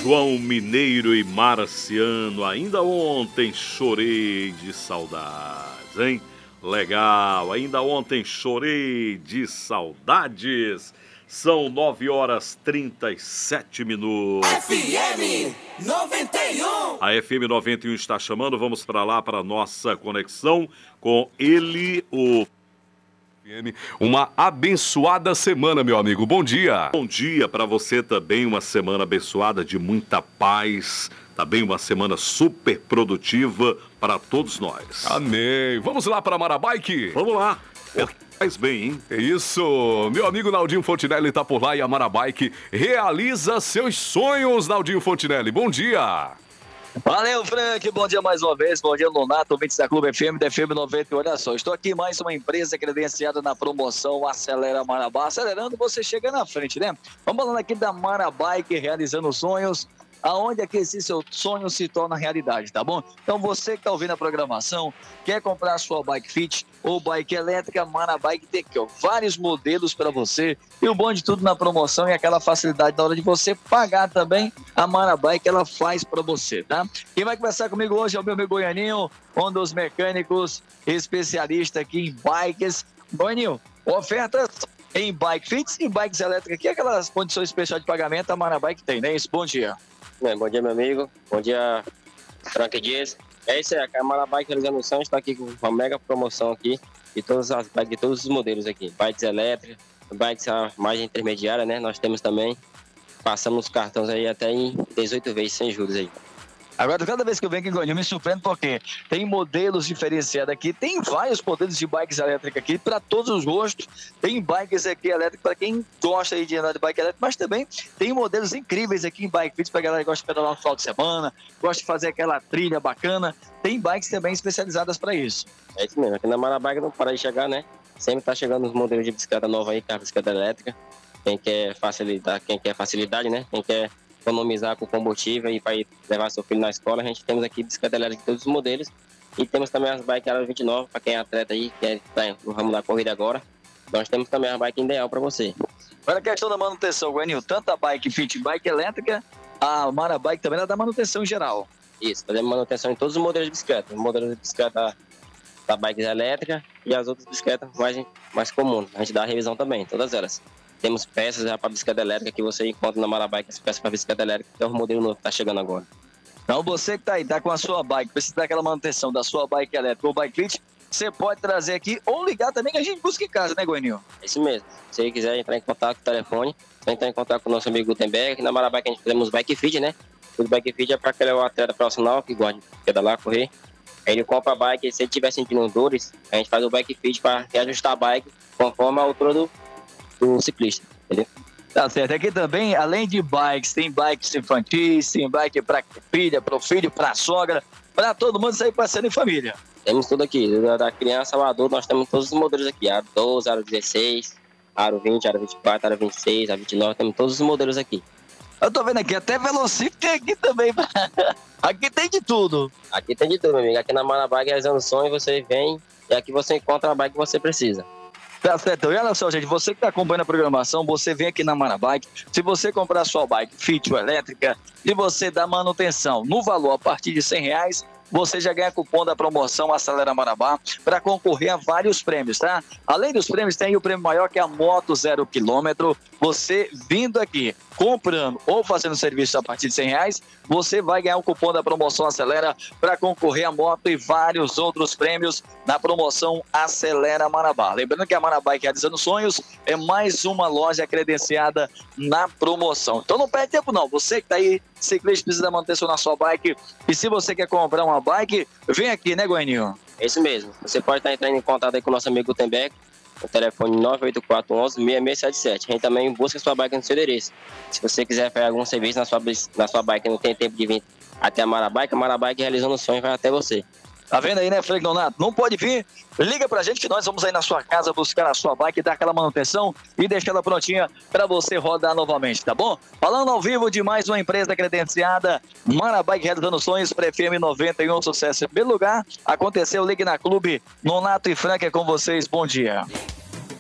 João Mineiro e Marciano, ainda ontem chorei de saudades, hein? Legal, ainda ontem chorei de saudades. São 9h37. FM 91. A FM 91 está chamando, vamos para lá para nossa conexão com ele, o... Uma abençoada semana, meu amigo. Bom dia. Bom dia para você também, uma semana abençoada de muita paz, também uma semana super produtiva para todos nós. Amém. Vamos lá para a Marabike? Vamos lá. Faz bem, hein? É isso. Meu amigo Naldinho Fontinelli está por lá e a Marabike realiza seus sonhos, Naldinho Fontinelli. Bom dia. Valeu, Frank. Bom dia mais uma vez. Bom dia, Nonato, ouvintes da Clube FM, da FM 90. Olha só, estou aqui mais uma empresa credenciada na promoção Acelera Marabá. Acelerando, você chega na frente, né? Vamos falando aqui da Marabike, realizando sonhos, aonde é que esse seu sonho se torna realidade, tá bom? Então você que está ouvindo a programação, quer comprar a sua bike fit ou bike elétrica, Marabike tem aqui, ó, vários modelos para você. E o bom de tudo na promoção é aquela facilidade na hora de você pagar também. A Marabike, ela faz para você, tá? Quem vai conversar comigo hoje é o meu amigo Goianinho, um dos mecânicos especialistas aqui em bikes. Goianinho, ofertas em bike fits e bikes elétricas, que aquelas condições especiais de pagamento a Marabike tem, né? Isso, bom dia. Bom dia, meu amigo. Bom dia, Frank Dias. É isso aí, a Marabike realizando o sonho, está aqui com uma mega promoção aqui de todas as bikes, de todos os modelos aqui. Bikes elétricas, bikes a margem intermediária, né? Nós temos também, passamos os cartões aí até em 18 vezes sem juros aí. Agora, cada vez que eu venho aqui em Goiânia, eu me surpreendo porque tem modelos diferenciados aqui, tem vários modelos de bikes elétricas aqui para todos os gostos. Tem bikes aqui elétricas para quem gosta aí de andar de bike elétrica, mas também tem modelos incríveis aqui em bike fits para galera que gosta de pedalar no final de semana, gosta de fazer aquela trilha bacana. Tem bikes também especializadas para isso. É isso mesmo, aqui na Marabike não para de chegar, né? Sempre tá chegando os modelos de bicicleta nova aí, que é a bicicleta elétrica. Quem quer facilidade, né? Quem quer economizar com combustível e para levar seu filho na escola, a gente temos aqui bicicleta elétrica de todos os modelos e temos também as bikes Aro 29 para quem é atleta aí, que está no ramo da corrida agora. Nós temos também a bike ideal para você. Agora a questão da manutenção, Guanil, tanto a bike fit, bike elétrica, a Marabike também ela dá manutenção em geral. Isso, fazemos manutenção em todos os modelos de bicicleta, os modelos de bicicleta da bike elétrica e as outras bicicletas mais comuns. A gente dá a revisão também, todas elas. Temos peças já para bicicleta elétrica que você encontra na Marabike, as peças para bicicleta elétrica, que é o modelo novo que está chegando agora. Então você que está aí, está com a sua bike, precisa daquela manutenção da sua bike elétrica ou bike fit, você pode trazer aqui ou ligar também que a gente busca em casa, né, Goianinho? É isso mesmo. Se você quiser entrar em contato com o telefone, você entrar em contato com o nosso amigo Gutenberg. Aqui na Marabike a gente fazemos bike fit, né? O bike fit é para aquele atleta profissional que gosta de pedalar, correr. Aí ele compra a bike e se ele estiver sentindo dores, a gente faz o bike fit para reajustar a bike conforme a altura do ciclista, entendeu? Tá certo. Aqui também, além de bikes, tem bikes infantis, tem bike para filha, para o filho, para a sogra, para todo mundo sair passeando em família. Temos tudo aqui, da criança ao adulto, nós temos todos os modelos aqui, Aro 12, Aro 16, Aro 20, Aro 24, Aro 26, Aro 29, temos todos os modelos aqui. Eu tô vendo aqui, até velocímetro tem aqui também. Aqui tem de tudo. Aqui tem de tudo, meu amigo. Aqui na Marabike, realizando sonho, você vem e aqui você encontra a bike que você precisa. Tá certo. E olha só, gente, você que está acompanhando a programação, você vem aqui na Marabike, se você comprar a sua bike fit ou elétrica e você dá manutenção no valor a partir de R$100, você já ganha cupom da promoção Acelera Marabá para concorrer a vários prêmios, tá? Além dos prêmios, tem o prêmio maior que é a moto 0 km. Você vindo aqui, comprando ou fazendo serviço a partir de R$100, você vai ganhar o cupom da promoção Acelera para concorrer a moto e vários outros prêmios na promoção Acelera Marabá. Lembrando que a Marabike realizando sonhos é mais uma loja credenciada na promoção. Então não perde tempo não, você que está aí, ciclista, precisa da manutenção na sua bike e se você quer comprar uma bike, vem aqui, né, Goianinho? É isso mesmo. Você pode estar entrando em contato aí com o nosso amigo Gutenberg, o telefone 98411-6677. A gente também busca a sua bike no seu endereço. Se você quiser fazer algum serviço na sua bike e não tem tempo de vir até a Marabike realizando o sonho vai até você. Tá vendo aí, né, Frank Donato? Não pode vir? Liga pra gente que nós vamos aí na sua casa buscar a sua bike, dar aquela manutenção e deixar ela prontinha pra você rodar novamente, tá bom? Falando ao vivo de mais uma empresa credenciada, Marabike realizando sonhos para FM 91, sucesso em primeiro lugar. Aconteceu, ligue na Clube, Nonato e Frank é com vocês, bom dia.